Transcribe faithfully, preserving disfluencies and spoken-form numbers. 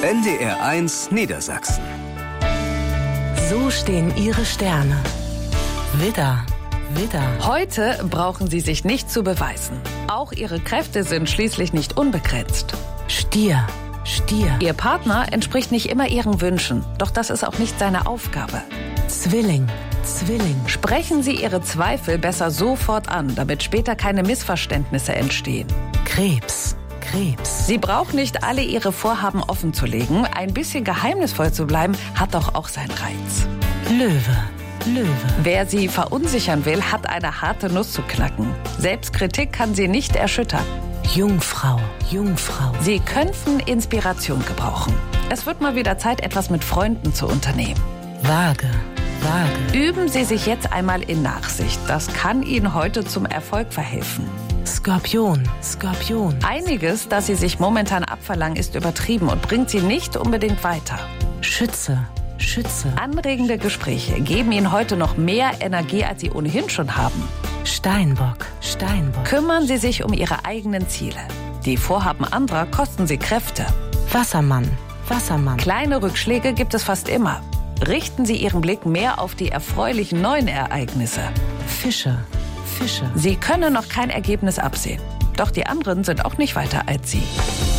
N D R eins Niedersachsen. So stehen Ihre Sterne. Widder, Widder. Heute brauchen Sie sich nicht zu beweisen. Auch Ihre Kräfte sind schließlich nicht unbegrenzt. Stier, Stier. Ihr Partner entspricht nicht immer Ihren Wünschen, doch das ist auch nicht seine Aufgabe. Zwilling, Zwilling. Sprechen Sie Ihre Zweifel besser sofort an, damit später keine Missverständnisse entstehen. Krebs, Krebs. Sie braucht nicht alle Ihre Vorhaben offenzulegen. Ein bisschen geheimnisvoll zu bleiben, hat doch auch seinen Reiz. Löwe, Löwe. Wer Sie verunsichern will, hat eine harte Nuss zu knacken. Selbstkritik kann Sie nicht erschüttern. Jungfrau, Jungfrau. Sie könnten Inspiration gebrauchen. Es wird mal wieder Zeit, etwas mit Freunden zu unternehmen. Waage, Waage. Üben Sie sich jetzt einmal in Nachsicht. Das kann Ihnen heute zum Erfolg verhelfen. Skorpion, Skorpion. Einiges, das Sie sich momentan abverlangen, ist übertrieben und bringt Sie nicht unbedingt weiter. Schütze, Schütze. Anregende Gespräche geben Ihnen heute noch mehr Energie, als Sie ohnehin schon haben. Steinbock, Steinbock. Kümmern Sie sich um Ihre eigenen Ziele. Die Vorhaben anderer kosten Sie Kräfte. Wassermann, Wassermann. Kleine Rückschläge gibt es fast immer. Richten Sie Ihren Blick mehr auf die erfreulichen neuen Ereignisse. Fische, Fische. Sie können noch kein Ergebnis absehen. Doch die anderen sind auch nicht weiter als Sie.